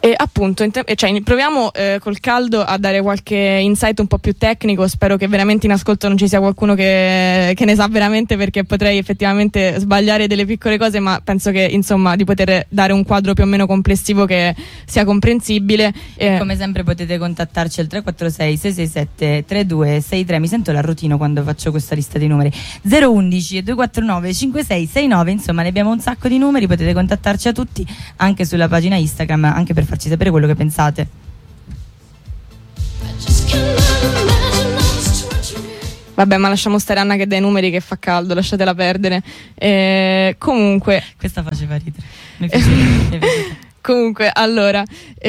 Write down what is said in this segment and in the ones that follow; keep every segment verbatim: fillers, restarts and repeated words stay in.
E appunto, te- cioè, proviamo eh, col caldo a dare qualche insight un po' più tecnico. Spero che veramente in ascolto non ci sia qualcuno che, che ne sa veramente, perché potrei effettivamente sbagliare delle piccole cose, ma penso che insomma di poter dare un quadro più o meno complessivo che sia comprensibile. E come sempre potete contattarci al tre quattro sei sei sei sette tre due sei tre. Mi sento l'arrotino quando faccio questa lista di numeri. Zero undici due quattro nove cinque sei sei nove. Insomma, ne abbiamo un sacco di numeri, potete contattarci a tutti anche sulla pagina Instagram, anche per farci sapere quello che pensate. Vabbè, ma lasciamo stare Anna che dai numeri, che fa caldo, lasciatela perdere. Eh, comunque questa faceva ridere, mi piaceva, mi piaceva. Comunque, allora,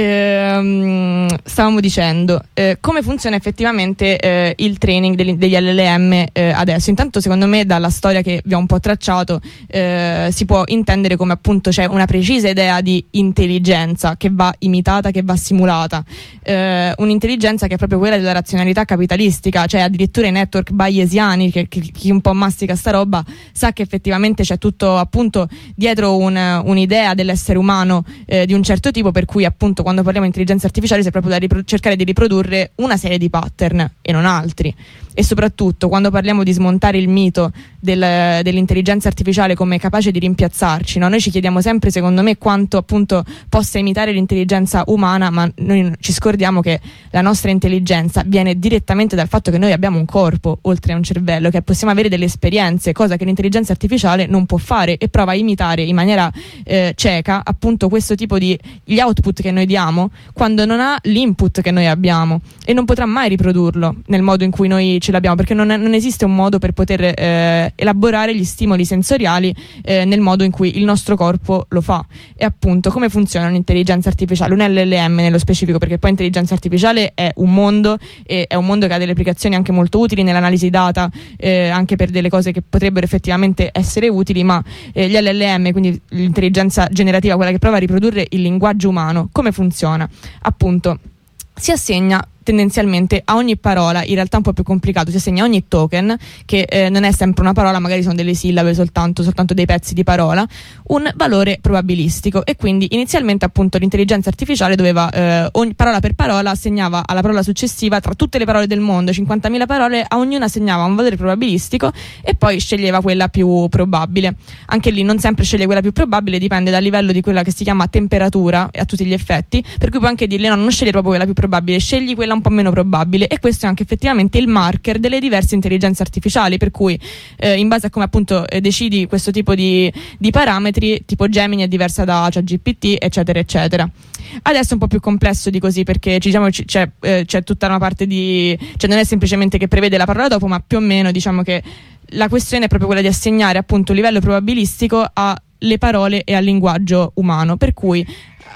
ehm, stavamo dicendo eh, come funziona effettivamente eh, il training degli, degli L L M eh, adesso. Intanto, secondo me, dalla storia che vi ho un po' tracciato, eh, si può intendere come appunto c'è una precisa idea di intelligenza che va imitata, che va simulata. Eh, un'intelligenza che è proprio quella della razionalità capitalistica, cioè addirittura i network bayesiani, che, che chi un po' mastica sta roba sa che effettivamente c'è tutto appunto dietro un, un'idea dell'essere umano eh, di un certo tipo, per cui appunto quando parliamo di intelligenza artificiale si è proprio da ripro- cercare di riprodurre una serie di pattern e non altri. E soprattutto quando parliamo di smontare il mito del, dell'intelligenza artificiale come capace di rimpiazzarci, no? Noi ci chiediamo sempre, secondo me, quanto appunto possa imitare l'intelligenza umana, ma noi ci scordiamo che la nostra intelligenza viene direttamente dal fatto che noi abbiamo un corpo oltre a un cervello, che possiamo avere delle esperienze, cosa che l'intelligenza artificiale non può fare, e prova a imitare in maniera eh, cieca appunto questo tipo di gli output che noi diamo quando non ha l'input che noi abbiamo, e non potrà mai riprodurlo nel modo in cui noi ce l'abbiamo, perché non, è, non esiste un modo per poter eh, elaborare gli stimoli sensoriali eh, nel modo in cui il nostro corpo lo fa. E appunto come funziona un'intelligenza artificiale, un L L M nello specifico, perché poi intelligenza artificiale è un mondo, e è un mondo che ha delle applicazioni anche molto utili nell'analisi data, eh, anche per delle cose che potrebbero effettivamente essere utili, ma eh, gli L L M, quindi l'intelligenza generativa, quella che prova a riprodurre il linguaggio umano, come funziona? Appunto si assegna tendenzialmente a ogni parola, in realtà un po' più complicato, si assegna a ogni token, che eh, non è sempre una parola, magari sono delle sillabe soltanto, soltanto dei pezzi di parola, un valore probabilistico. E quindi inizialmente appunto l'intelligenza artificiale doveva, eh, ogni parola per parola assegnava alla parola successiva, tra tutte le parole del mondo, cinquantamila parole, a ognuna assegnava un valore probabilistico e poi sceglieva quella più probabile. Anche lì non sempre sceglie quella più probabile, dipende dal livello di quella che si chiama temperatura a tutti gli effetti, per cui puoi anche dirle no, non scegli proprio quella più probabile, scegli quella un po' meno probabile. E questo è anche effettivamente il marker delle diverse intelligenze artificiali, per cui eh, in base a come appunto eh, decidi questo tipo di, di parametri, tipo Gemini è diversa da ChatGPT, eccetera eccetera. Adesso è un po' più complesso di così, perché diciamo c- c'è, eh, c'è tutta una parte di, cioè non è semplicemente che prevede la parola dopo, ma più o meno diciamo che la questione è proprio quella di assegnare appunto un livello probabilistico alle parole e al linguaggio umano, per cui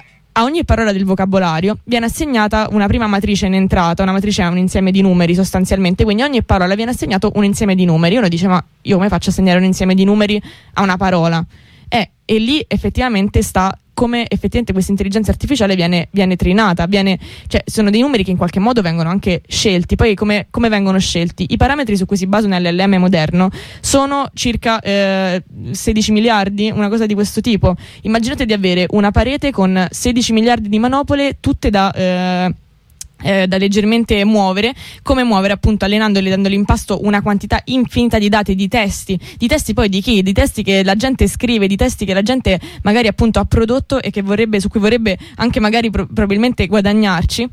a ogni parola del vocabolario viene assegnata una prima matrice in entrata. Una matrice è un insieme di numeri sostanzialmente, quindi a ogni parola viene assegnato un insieme di numeri. Uno dice ma io come faccio a assegnare un insieme di numeri a una parola? Eh, e lì effettivamente sta come effettivamente questa intelligenza artificiale viene, viene trainata, viene, cioè sono dei numeri che in qualche modo vengono anche scelti. Poi come, come vengono scelti? I parametri su cui si basa un L L M moderno sono circa eh, sedici miliardi, una cosa di questo tipo. Immaginate di avere una parete con sedici miliardi di manopole, tutte da... Eh, Eh, da leggermente muovere. Come muovere? Appunto allenandoli, dandogli in pasto una quantità infinita di dati, di testi, di testi poi di chi? Di testi che la gente scrive, di testi che la gente magari appunto ha prodotto e che vorrebbe, su cui vorrebbe anche magari pro- probabilmente guadagnarci.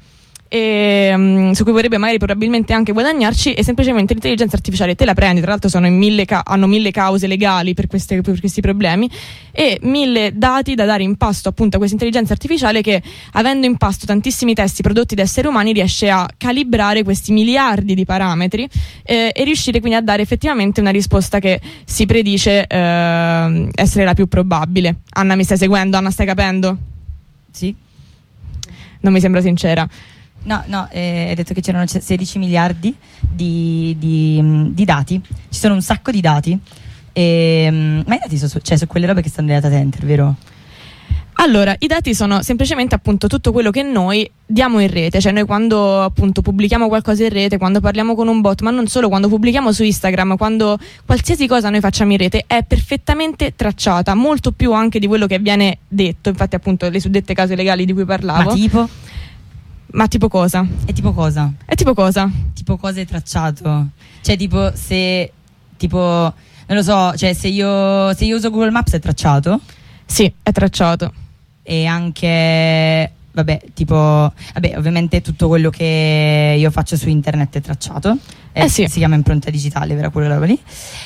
E, um, su cui vorrebbe magari probabilmente anche guadagnarci, e semplicemente l'intelligenza artificiale te la prendi. Tra l'altro sono in mille ca- hanno mille cause legali per, queste, per questi problemi, e mille dati da dare in pasto appunto a questa intelligenza artificiale, che avendo in pasto tantissimi testi prodotti da esseri umani riesce a calibrare questi miliardi di parametri eh, e riuscire quindi a dare effettivamente una risposta che si predice eh, essere la più probabile. Anna, mi stai seguendo? Anna, stai capendo? Sì. Non mi sembra sincera. No, no, eh, hai detto che c'erano sedici miliardi di, di, di dati. Ci sono un sacco di dati. E, ma i dati sono su, cioè, su quelle robe che stanno nella data center, vero? Allora, i dati sono semplicemente appunto tutto quello che noi diamo in rete, cioè noi quando appunto pubblichiamo qualcosa in rete, quando parliamo con un bot, ma non solo, quando pubblichiamo su Instagram, quando qualsiasi cosa noi facciamo in rete è perfettamente tracciata, molto più anche di quello che viene detto, infatti appunto le suddette cause legali di cui parlavo. Ma tipo? Ma tipo cosa? È tipo cosa? È tipo cosa? Tipo cosa è tracciato? Cioè tipo se, tipo, non lo so, cioè se io, se io uso Google Maps è tracciato? Sì, è tracciato. E anche, vabbè, tipo, vabbè, ovviamente tutto quello che io faccio su internet è tracciato. Eh, eh sì. Si chiama impronta digitale, vera quella roba lì.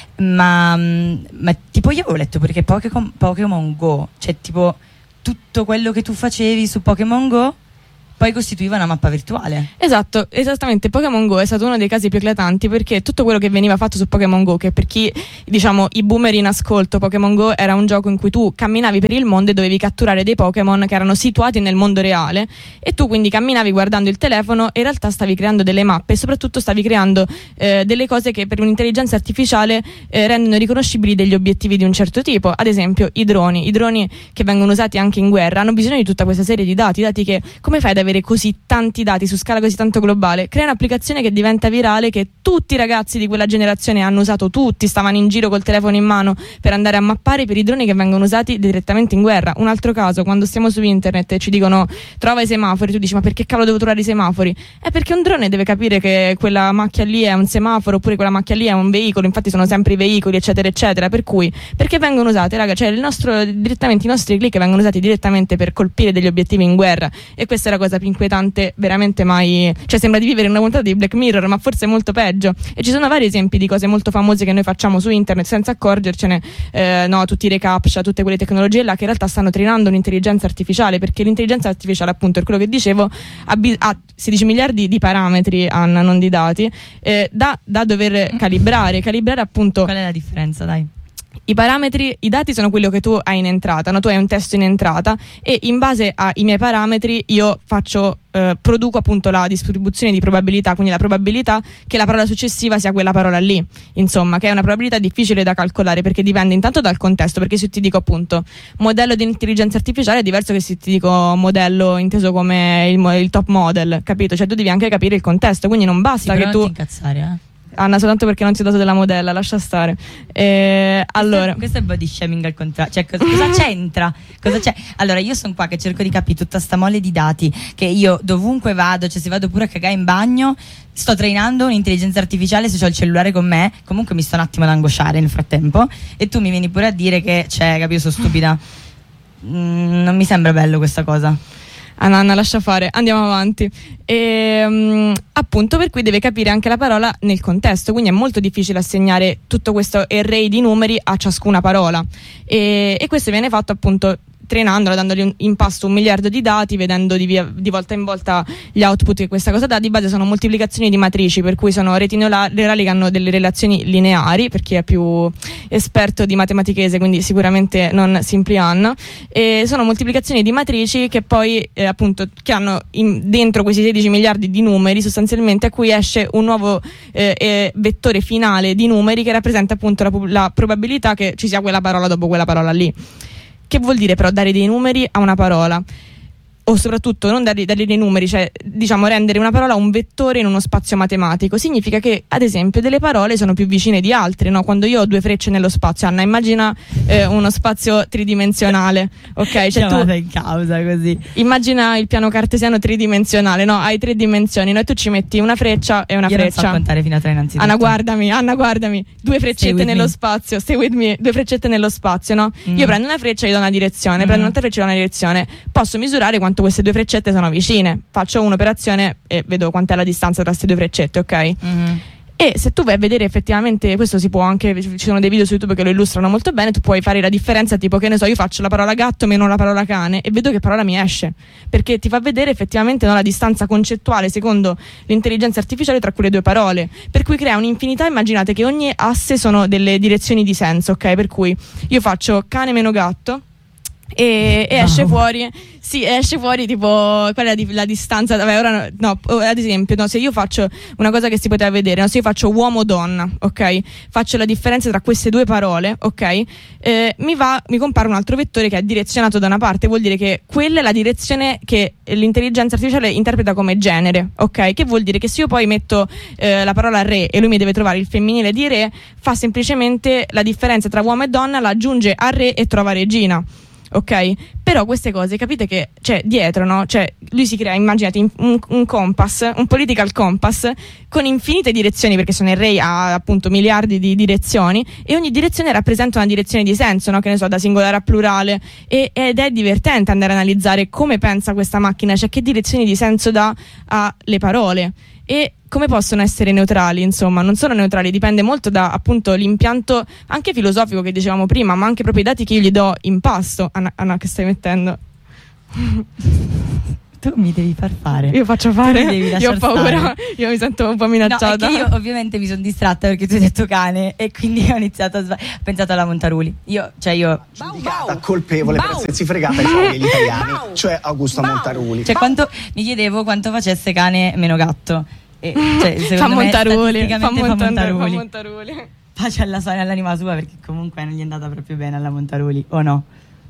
Ma, ma tipo io avevo letto perché Pokémon, Pokémon Go, cioè tipo tutto quello che tu facevi su Pokémon Go poi costituiva una mappa virtuale. Esatto, esattamente. Pokémon Go è stato uno dei casi più eclatanti perché tutto quello che veniva fatto su Pokémon Go, che per chi, diciamo, i boomer in ascolto, Pokémon Go era un gioco in cui tu camminavi per il mondo e dovevi catturare dei Pokémon che erano situati nel mondo reale e tu quindi camminavi guardando il telefono e in realtà stavi creando delle mappe e soprattutto stavi creando eh, delle cose che per un'intelligenza artificiale eh, rendono riconoscibili degli obiettivi di un certo tipo. Ad esempio i droni, i droni che vengono usati anche in guerra hanno bisogno di tutta questa serie di dati, dati che come fai ad avere così tanti dati su scala così tanto globale? Crea un'applicazione che diventa virale, che tutti i ragazzi di quella generazione hanno usato, tutti stavano in giro col telefono in mano per andare a mappare per i droni che vengono usati direttamente in guerra. Un altro caso, quando stiamo su internet e ci dicono trova i semafori, tu dici ma perché cavolo devo trovare i semafori? È perché un drone deve capire che quella macchia lì è un semaforo oppure quella macchia lì è un veicolo, infatti sono sempre i veicoli eccetera eccetera, per cui perché vengono usate, raga, cioè il nostro, direttamente i nostri click vengono usati direttamente per colpire degli obiettivi in guerra e questa è la cosa più inquietante veramente mai, cioè sembra di vivere in una puntata di Black Mirror, ma forse molto peggio. E ci sono vari esempi di cose molto famose che noi facciamo su internet senza accorgercene, eh, no, tutti i recaptcha, tutte quelle tecnologie là che in realtà stanno trainando un'intelligenza artificiale, perché l'intelligenza artificiale appunto è quello che dicevo, ha, bi- ha sedici miliardi di parametri, Anna, non di dati, eh, da, da dover calibrare, calibrare appunto. Qual è la differenza, dai? I parametri, i dati sono quello che tu hai in entrata, no? Tu hai un testo in entrata e in base ai miei parametri io faccio, eh, produco appunto la distribuzione di probabilità, quindi la probabilità che la parola successiva sia quella parola lì, insomma, che è una probabilità difficile da calcolare perché dipende intanto dal contesto, perché se ti dico appunto modello di intelligenza artificiale è diverso che se ti dico modello inteso come il, il top model, capito? Cioè tu devi anche capire il contesto, quindi non basta sì, che tu... non ti incazzare, eh? Anna, soltanto perché non ti ho dato della modella, lascia stare. Eh, allora. Questo, questo è body shaming al contrario. Cioè, cosa, cosa c'entra? Cosa c'è? Allora, io sono qua che cerco di capire tutta sta mole di dati. Che io dovunque vado, cioè se vado pure a cagare in bagno, sto trainando un'intelligenza artificiale se ho il cellulare con me. Comunque mi sto un attimo ad angosciare nel frattempo. E tu mi vieni pure a dire che, cioè, capito, sono stupida. Mm, non mi sembra bello questa cosa. Anna, Anna, lascia fare, andiamo avanti. E, um, appunto, per cui deve capire anche la parola nel contesto, quindi è molto difficile assegnare tutto questo array di numeri a ciascuna parola. E, e questo viene fatto appunto trainandola, dandogli un, in pasto un miliardo di dati, vedendo di, via, di volta in volta gli output che questa cosa dà. Di base sono moltiplicazioni di matrici, per cui sono reti neurali che hanno delle relazioni lineari, per chi è più esperto di matematichese, quindi sicuramente non Simplian, e sono moltiplicazioni di matrici che poi eh, appunto che hanno in, dentro questi sedici miliardi di numeri sostanzialmente, a cui esce un nuovo eh, eh, vettore finale di numeri che rappresenta appunto la, la probabilità che ci sia quella parola dopo quella parola lì. Che vuol dire però dare dei numeri a una parola? O soprattutto non dargli, dargli dei numeri, cioè diciamo rendere una parola un vettore in uno spazio matematico. Significa che ad esempio delle parole sono più vicine di altre, no? Quando io ho due frecce nello spazio, Anna, immagina eh, uno spazio tridimensionale, ok? Cioè chiamata tu in causa così. Immagina il piano cartesiano tridimensionale, no? Hai tre dimensioni, no? E tu ci metti una freccia e una io freccia. Non so contare fino a tre innanzitutto. Anna, guardami, Anna, guardami, due freccette nello me. spazio, stay with me, due freccette nello spazio, no? Mm. Io prendo una freccia e gli do una direzione, mm. prendo un'altra freccia e do una direzione. Posso misurare quanto queste due freccette sono vicine, faccio un'operazione e vedo quant'è la distanza tra queste due freccette, ok? Mm-hmm. E se tu vai a vedere effettivamente, questo si può anche, ci sono dei video su YouTube che lo illustrano molto bene, tu puoi fare la differenza, tipo che ne so, io faccio la parola gatto meno la parola cane e vedo che parola mi esce, perché ti fa vedere effettivamente, no, la distanza concettuale secondo l'intelligenza artificiale tra quelle due parole, per cui crea un'infinità. Immaginate che ogni asse sono delle direzioni di senso, ok? Per cui io faccio cane meno gatto E, e esce wow. fuori sì esce fuori tipo qual è la, di, la distanza. Vabbè, ora no, ad esempio no, se io faccio una cosa che si poteva vedere, no, se io faccio uomo-donna, ok, faccio la differenza tra queste due parole, ok, eh, mi va mi compare un altro vettore che è direzionato da una parte, vuol dire che quella è la direzione che l'intelligenza artificiale interpreta come genere, ok, che vuol dire che se io poi metto eh, la parola re e lui mi deve trovare il femminile di re, fa semplicemente la differenza tra uomo e donna, la aggiunge a re e trova regina. Ok, però queste cose capite che cioè dietro, no? Cioè lui si crea, immaginate un, un compass, un political compass con infinite direzioni, perché Sono il Re ha appunto miliardi di direzioni e ogni direzione rappresenta una direzione di senso, no? Che ne so, da singolare a plurale, e, ed è divertente andare a analizzare come pensa questa macchina, cioè che direzioni di senso dà alle parole e come possono essere neutrali. Insomma, non sono neutrali, dipende molto da appunto l'impianto anche filosofico che dicevamo prima, ma anche proprio i dati che io gli do in pasto. Anna, Anna che stai mettendo? Tu mi devi far fare. Io faccio fare? Io ho paura, stare. Io mi sento un po' minacciata. No, è che io ovviamente mi sono distratta perché tu hai detto cane e quindi ho iniziato a sbag- ho pensato alla Montaruli. Io, cioè io giudicata colpevole per essersi fregata ai soldi gli italiani, cioè Augusta Montaruli. Cioè quanto mi chiedevo quanto facesse cane meno gatto. E, cioè, fa Montaruli, fa Montaruli, fa Montaruli. Pace alla storia all'anima sua, perché comunque non gli è andata proprio bene alla Montaruli, o no?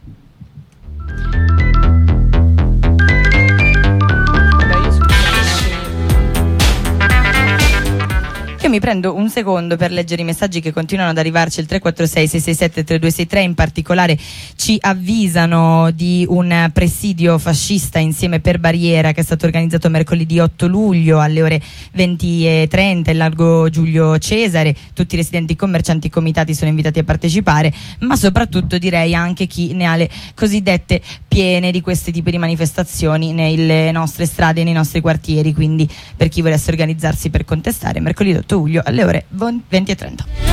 Io mi prendo un secondo per leggere i messaggi che continuano ad arrivarci. Il tre quattro sei sei sei sette tre due sei tre in particolare ci avvisano di un presidio fascista insieme per barriera che è stato organizzato mercoledì otto luglio alle ore venti e trenta in largo Giulio Cesare. Tutti i residenti, commercianti, comitati sono invitati a partecipare, ma soprattutto direi anche chi ne ha le cosiddette piene di questi tipi di manifestazioni nelle nostre strade e nei nostri quartieri. Quindi per chi volesse organizzarsi per contestare, mercoledì otto luglio alle ore venti e trenta.